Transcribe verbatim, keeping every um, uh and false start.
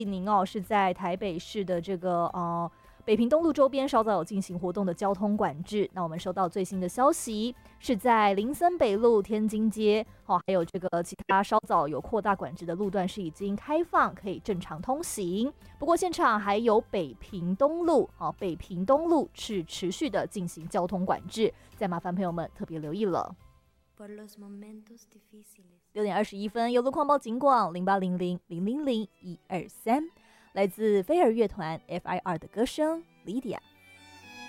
您哦是在台北市的这个呃北平东路周边稍早有进行活动的交通管制。那我们收到最新的消息，是在林森北路、天津街，哦，还有这个其他稍早有扩大管制的路段是已经开放，可以正常通行。不过现场还有北平东路，哦，北平东路是持续的进行交通管制，再麻烦朋友们特别留意了。六点二十一分，由路况报警广零八零零零零零一二三，来自飞儿乐团 F I R 的歌声 Lydia。